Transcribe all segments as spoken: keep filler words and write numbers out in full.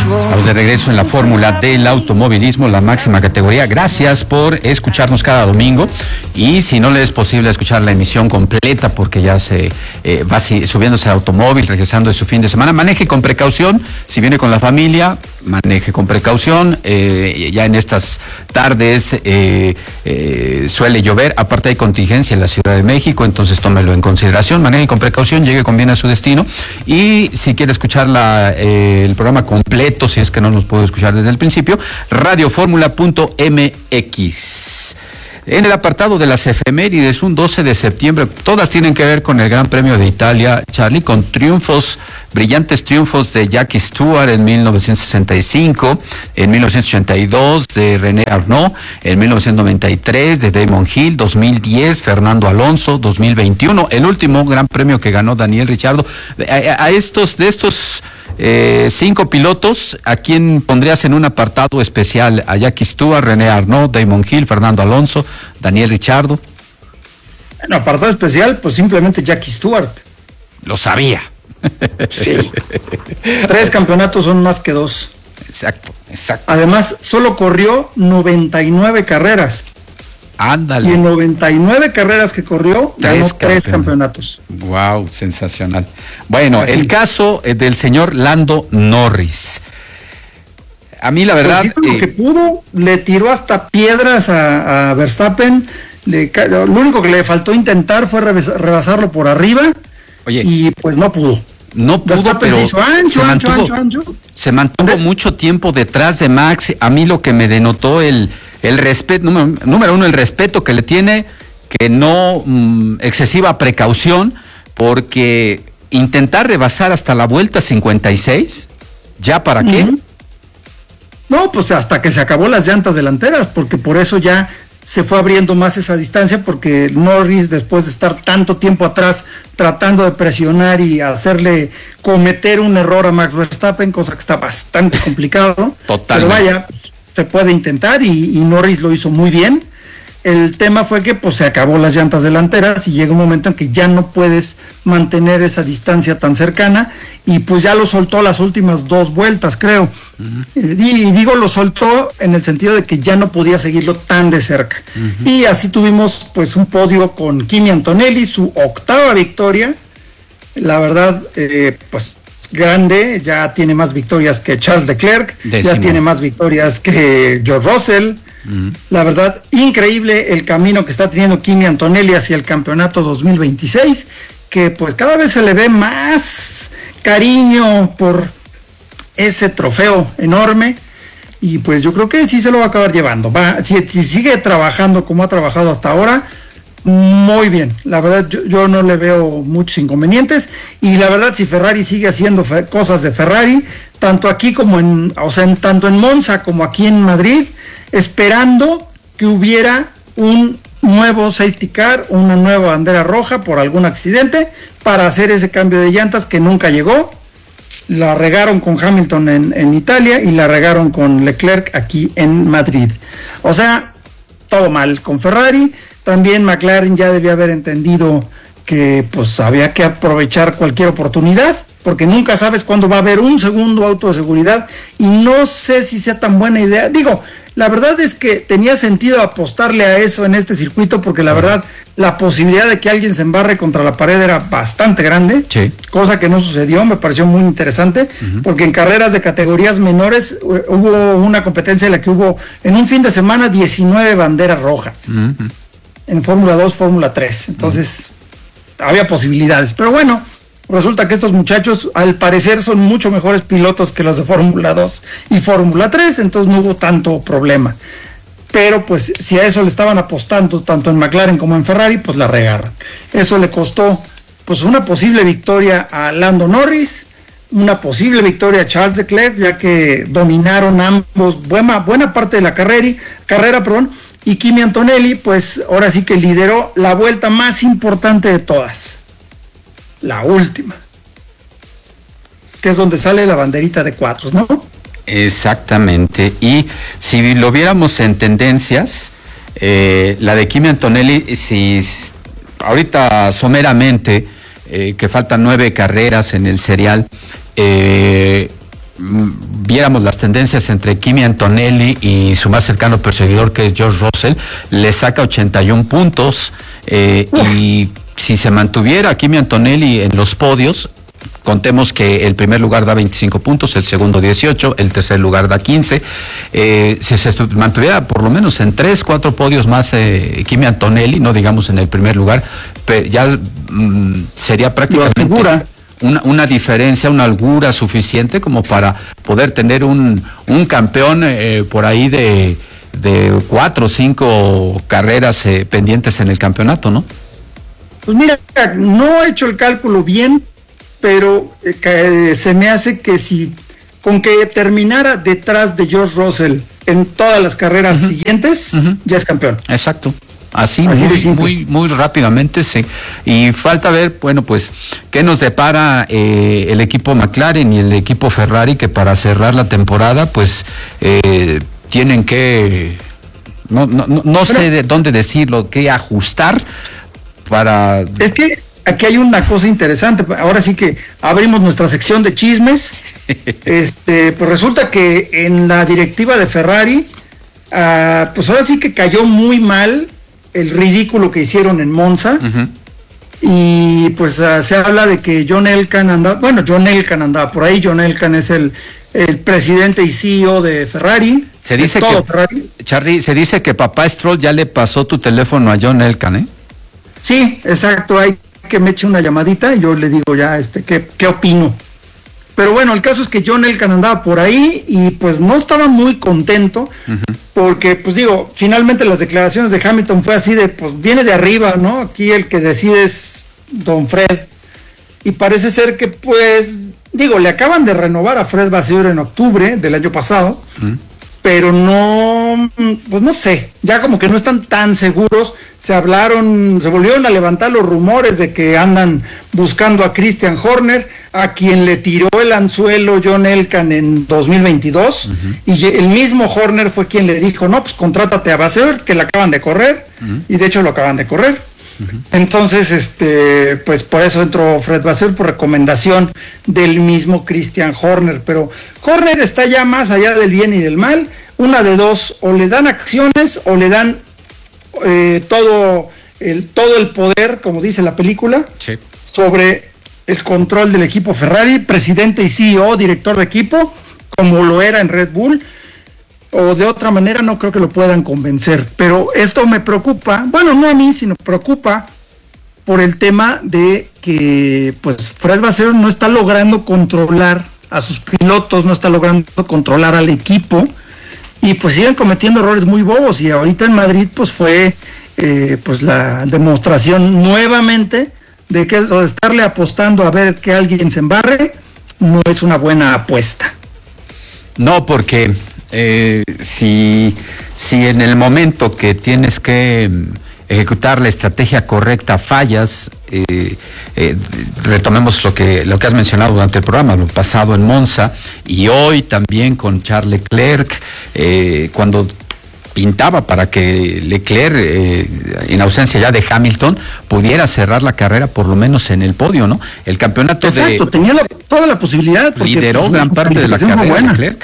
Estamos de regreso en la fórmula del automovilismo, la máxima categoría. Gracias por escucharnos cada domingo. Y si no le es posible escuchar la emisión completa porque ya se eh, va si, subiéndose al automóvil, regresando de su fin de semana, maneje con precaución. Si viene con la familia, maneje con precaución. Eh, ya en estas tardes eh, eh, suele llover. Aparte hay contingencia en la Ciudad de México, entonces tómelo en consideración. Maneje con precaución, llegue con bien a su destino. Y si quiere escuchar la, eh, el programa completo, si es que no nos puedo escuchar desde el principio, radioformula punto m x. En el apartado de las efemérides, un doce de septiembre, todas tienen que ver con el Gran Premio de Italia, Charlie, con triunfos, brillantes triunfos de Jackie Stewart en mil novecientos sesenta y cinco, en mil novecientos ochenta y dos de René Arnoux, en mil novecientos noventa y tres de Damon Hill, dos mil diez Fernando Alonso, dos mil veintiuno, el último Gran Premio que ganó Daniel Ricciardo. A, a estos, de estos Eh, cinco pilotos, ¿a quién pondrías en un apartado especial? A Jackie Stewart, René Arnoux, Damon Hill, Fernando Alonso, Daniel Ricciardo. En apartado especial, pues simplemente Jackie Stewart. Lo sabía. Sí. Tres campeonatos son más que dos. Exacto, exacto. Además, solo corrió noventa y nueve carreras. Ándale. Y en noventa y nueve carreras que corrió, ganó tres, tres campeonatos. Wow, sensacional. Bueno, Así. El caso eh, del señor Lando Norris. A mí la verdad... Pues hizo lo eh, que pudo, le tiró hasta piedras a, a Verstappen. Le, lo único que le faltó intentar fue rebasarlo por arriba. Oye, y pues no pudo. No pudo, Verstappen pero se, hizo ancho, se, ancho, mantuvo, ancho, ancho. se mantuvo mucho tiempo detrás de Max. A mí lo que me denotó el, el respeto, número, número uno, el respeto que le tiene, que no mmm, excesiva precaución, porque intentar rebasar hasta la vuelta cincuenta y seis, ¿ya para qué? Uh-huh. No, pues hasta que se acabó las llantas delanteras, porque por eso ya se fue abriendo más esa distancia, porque Norris, después de estar tanto tiempo atrás tratando de presionar y hacerle cometer un error a Max Verstappen, cosa que está bastante complicado. Totalmente. Pero vaya, pues, se puede intentar y, y Norris lo hizo muy bien. El tema fue que pues se acabó las llantas delanteras y llega un momento en que ya no puedes mantener esa distancia tan cercana y pues ya lo soltó las últimas dos vueltas, creo. Uh-huh. eh, y digo lo soltó en el sentido de que ya no podía seguirlo tan de cerca. Uh-huh. Y así tuvimos pues un podio con Kimi Antonelli, su octava victoria. La verdad, eh, pues grande, ya tiene más victorias que Charles Leclerc, Décimo. ya tiene más victorias que George Russell. Uh-huh. La verdad, increíble el camino que está teniendo Kimi Antonelli hacia el campeonato dos mil veintiséis, que pues cada vez se le ve más cariño por ese trofeo enorme y pues yo creo que sí se lo va a acabar llevando. Va, si, si sigue trabajando como ha trabajado hasta ahora, muy bien. La verdad, yo, yo no le veo muchos inconvenientes y la verdad, si Ferrari sigue haciendo fe, cosas de Ferrari, tanto aquí como en, o sea, en, tanto en Monza como aquí en Madrid, esperando que hubiera un nuevo safety car, una nueva bandera roja por algún accidente para hacer ese cambio de llantas que nunca llegó. La regaron con Hamilton en, en Italia y la regaron con Leclerc aquí en Madrid. O sea, todo mal con Ferrari. También McLaren ya debía haber entendido que pues había que aprovechar cualquier oportunidad, porque nunca sabes cuándo va a haber un segundo auto de seguridad y no sé si sea tan buena idea. Digo, la verdad es que tenía sentido apostarle a eso en este circuito, porque la verdad, la posibilidad de que alguien se embarre contra la pared era bastante grande, sí. cosa que no sucedió, me pareció muy interesante, uh-huh. porque en carreras de categorías menores uh, hubo una competencia en la que hubo en un fin de semana diecinueve banderas rojas, uh-huh. en Fórmula dos, Fórmula tres, entonces uh-huh. había posibilidades, pero bueno, resulta que estos muchachos al parecer son mucho mejores pilotos que los de Fórmula dos y Fórmula tres, entonces no hubo tanto problema. Pero pues si a eso le estaban apostando tanto en McLaren como en Ferrari, pues la regaron. Eso le costó pues una posible victoria a Lando Norris, una posible victoria a Charles Leclerc, ya que dominaron ambos buena, buena parte de la carrera, carrera, perdón, y Kimi Antonelli pues ahora sí que lideró la vuelta más importante de todas. La última, que es donde sale la banderita de cuatros, ¿no? Exactamente, y si lo viéramos en tendencias, eh, la de Kimi Antonelli, si ahorita someramente, eh, que faltan nueve carreras en el serial, eh, viéramos las tendencias entre Kimi Antonelli y su más cercano perseguidor, que es George Russell, le saca ochenta y un puntos, eh, y si se mantuviera Kimi Antonelli en los podios, contemos que el primer lugar da veinticinco puntos, el segundo dieciocho, el tercer lugar da quince. Eh, si se mantuviera por lo menos en tres, cuatro podios más eh, Kimi Antonelli, no digamos en el primer lugar, pero ya mm, sería prácticamente una, una diferencia, una holgura suficiente como para poder tener un, un campeón eh, por ahí de, de cuatro o cinco carreras eh, pendientes en el campeonato, ¿no? Pues mira, no he hecho el cálculo bien, pero eh, se me hace que si con que terminara detrás de George Russell en todas las carreras uh-huh. siguientes, uh-huh. ya es campeón. Exacto. Así, Así muy, muy, muy rápidamente, sí. Y falta ver, bueno, pues, qué nos depara eh, el equipo McLaren y el equipo Ferrari, que para cerrar la temporada, pues, eh, tienen que, no, no, no, no sé de dónde decirlo, qué ajustar para... Es que aquí hay una cosa interesante. Ahora sí que abrimos nuestra sección de chismes. Este, pues resulta que en la directiva de Ferrari, uh, pues ahora sí que cayó muy mal el ridículo que hicieron en Monza. Uh-huh. Y pues uh, se habla de que John Elkann andaba, bueno, John Elkann andaba por ahí. John Elkann es el, el presidente y C E O de Ferrari. Se dice que, Ferrari. Charlie, se dice que papá Stroll ya le pasó tu teléfono a John Elkann, ¿eh? Sí, exacto, hay que me eche una llamadita y yo le digo ya este qué, qué opino. Pero bueno, el caso es que John Elkann andaba por ahí y pues no estaba muy contento, uh-huh. porque pues digo, finalmente las declaraciones de Hamilton fue así de, pues viene de arriba, ¿no? Aquí el que decide es don Fred. Y parece ser que pues, digo, le acaban de renovar a Fred Vasseur en octubre del año pasado, uh-huh. pero no, pues no sé, ya como que no están tan seguros. Se hablaron, se volvieron a levantar los rumores de que andan buscando a Christian Horner, a quien le tiró el anzuelo John Elkann en dos mil veintidós, uh-huh. y el mismo Horner fue quien le dijo, no, pues contrátate a Vasseur, que la acaban de correr, uh-huh. y de hecho lo acaban de correr. Uh-huh. Entonces, este, pues por eso entró Fred Vasseur por recomendación del mismo Christian Horner, pero Horner está ya más allá del bien y del mal. Una de dos, o le dan acciones o le dan eh, todo el todo el poder, como dice la película, sí. sobre el control del equipo Ferrari, presidente y C E O, director de equipo, como lo era en Red Bull, o de otra manera no creo que lo puedan convencer. Pero esto me preocupa, bueno, no a mí, sino preocupa por el tema de que pues Fred Vasseur no está logrando controlar a sus pilotos, no está logrando controlar al equipo, y pues siguen cometiendo errores muy bobos. Y ahorita en Madrid pues fue eh, pues la demostración nuevamente de que estarle apostando a ver que alguien se embarre no es una buena apuesta. No, porque eh, si, si en el momento que tienes que ejecutar la estrategia correcta fallas, eh, eh, retomemos lo que lo que has mencionado durante el programa, lo pasado en Monza y hoy también con Charles Leclerc, eh, cuando pintaba para que Leclerc, eh, en ausencia ya de Hamilton, pudiera cerrar la carrera por lo menos en el podio, ¿no? El campeonato Exacto, de... Exacto, tenía la, toda la posibilidad. Porque, lideró pues, gran parte de la carrera Leclerc.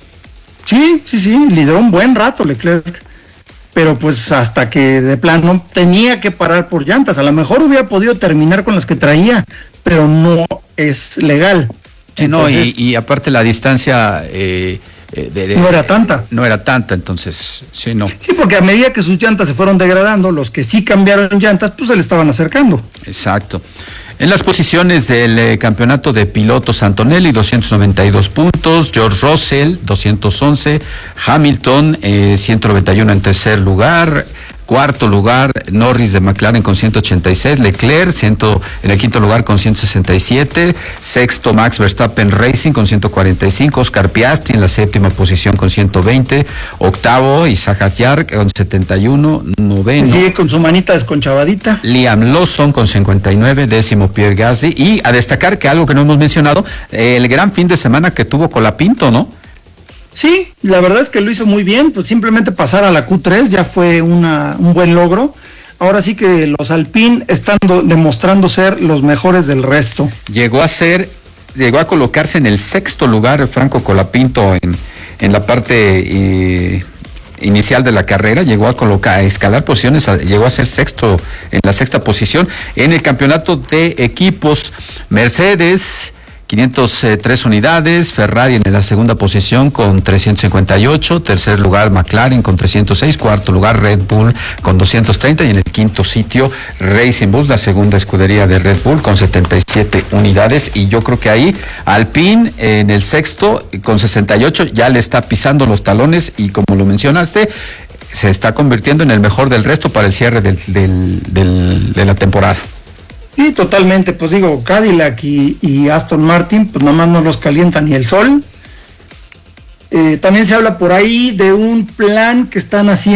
Sí, sí, sí, lideró un buen rato Leclerc. Pero pues hasta que de plano tenía que parar por llantas. A lo mejor hubiera podido terminar con las que traía, pero no es legal. Sí, entonces, no, y, y aparte la distancia eh, de, de, no era tanta. No era tanta, entonces, sí, no. Sí, porque a medida que sus llantas se fueron degradando, los que sí cambiaron llantas, pues se le estaban acercando. Exacto. En las posiciones del eh, campeonato de pilotos, Antonelli, doscientos noventa y dos puntos, George Russell, doscientos once, Hamilton, eh, ciento noventa y uno en tercer lugar, cuarto lugar, Norris de McLaren con ciento ochenta y seis, Leclerc ciento, en el quinto lugar con ciento sesenta y siete, sexto Max Verstappen Racing con ciento cuarenta y cinco, Oscar Piastri en la séptima posición con ciento veinte, octavo Isaac Hadjar con setenta y uno, noveno. Sigue con su manita desconchavadita. Liam Lawson con cincuenta y nueve, décimo Pierre Gasly, y a destacar que algo que no hemos mencionado, eh, el gran fin de semana que tuvo Colapinto, ¿no? Sí, la verdad es que lo hizo muy bien, pues simplemente pasar a la Q tres ya fue una, un buen logro. Ahora sí que los Alpine están do, demostrando ser los mejores del resto. Llegó a ser llegó a colocarse en el sexto lugar Franco Colapinto en, en la parte eh, inicial de la carrera, llegó a colocar, a escalar posiciones, a, llegó a ser sexto, en la sexta posición. En el campeonato de equipos, Mercedes, quinientas tres unidades, Ferrari en la segunda posición con trescientos cincuenta y ocho, tercer lugar McLaren con trescientos seis, cuarto lugar Red Bull con doscientos treinta y en el quinto sitio Racing Bulls, la segunda escudería de Red Bull con setenta y siete unidades, y yo creo que ahí Alpine en el sexto con sesenta y ocho ya le está pisando los talones y, como lo mencionaste, se está convirtiendo en el mejor del resto para el cierre del, del, del, de la temporada. Sí, totalmente, pues digo, Cadillac y, y Aston Martin, pues nada más no los calienta ni el sol. Eh, también se habla por ahí de un plan que están haciendo